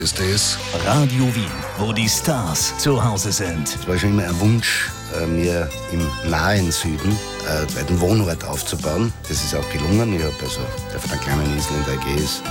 Ist das? Radio Wien, wo die Stars zu Hause sind. Es war schon immer ein Wunsch, mir im nahen Süden einen zweiten Wohnort aufzubauen. Das ist auch gelungen. Ich habe also auf einer kleinen Insel in der Ägäis